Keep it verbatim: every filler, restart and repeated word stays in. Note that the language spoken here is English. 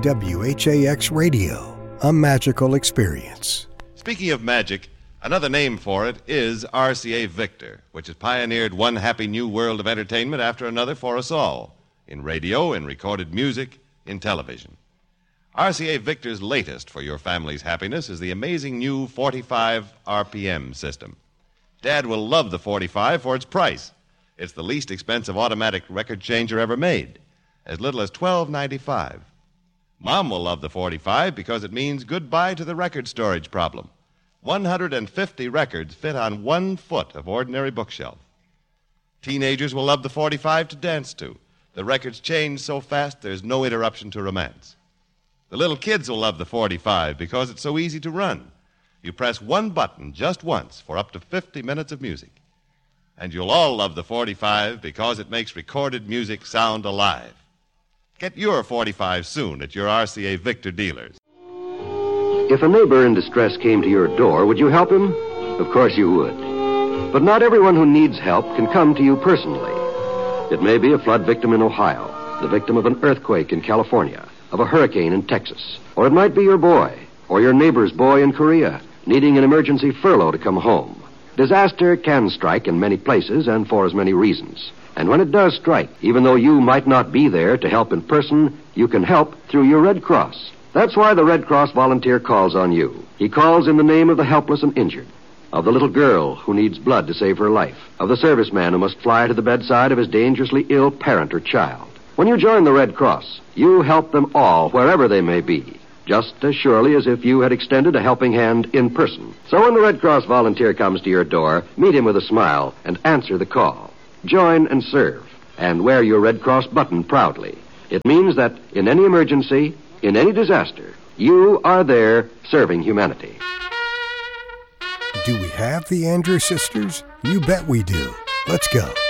W H A X Radio, a magical experience. Speaking of magic, another name for it is R C A Victor, which has pioneered one happy new world of entertainment after another for us all, in radio, in recorded music, in television. R C A Victor's latest for your family's happiness is the amazing new forty-five R P M system. Dad will love the forty-five for its price. It's the least expensive automatic record changer ever made, as little as twelve ninety-five. Mom will love the forty-five because it means goodbye to the record storage problem. one hundred fifty records fit on one foot of ordinary bookshelf. Teenagers will love the forty-five to dance to. The records change so fast there's no interruption to romance. The little kids will love the forty-five because it's so easy to run. You press one button just once for up to fifty minutes of music. And you'll all love the forty-five because it makes recorded music sound alive. Get your forty-five soon at your R C A Victor dealers. If a neighbor in distress came to your door, would you help him? Of course you would. But not everyone who needs help can come to you personally. It may be a flood victim in Ohio, the victim of an earthquake in California, of a hurricane in Texas. Or it might be your boy, or your neighbor's boy in Korea, needing an emergency furlough to come home. Disaster can strike in many places and for as many reasons. And when it does strike, even though you might not be there to help in person, you can help through your Red Cross. That's why the Red Cross volunteer calls on you. He calls in the name of the helpless and injured, of the little girl who needs blood to save her life, of the serviceman who must fly to the bedside of his dangerously ill parent or child. When you join the Red Cross, you help them all wherever they may be, just as surely as if you had extended a helping hand in person. So when the Red Cross volunteer comes to your door, meet him with a smile and answer the call. Join and serve, and wear your Red Cross button proudly. It means that in any emergency, in any disaster, you are there serving humanity. Do we have the Andrews sisters? You bet we do. Let's go.